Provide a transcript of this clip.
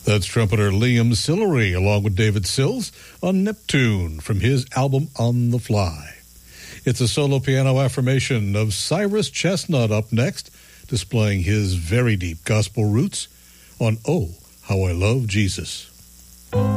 That's trumpeter Liam Sillery along with David Sills on Neptune from his album On the Fly. It's a solo piano affirmation of Cyrus Chestnut up next, displaying his very deep gospel roots on Oh, How I Love Jesus.